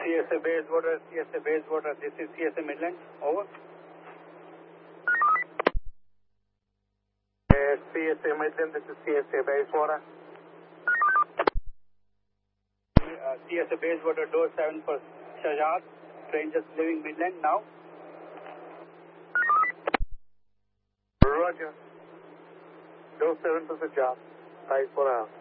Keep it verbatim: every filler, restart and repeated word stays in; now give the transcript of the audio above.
C S A Bayswater, C S A Bayswater, this is C S A Midland, over. Uh, C S A Midland, this is C S A Bayswater. Uh, C S A Bayswater, door seven for Shahjaz, train just leaving Midland now. Roger. Door seven for Shahjaz, Bayswater.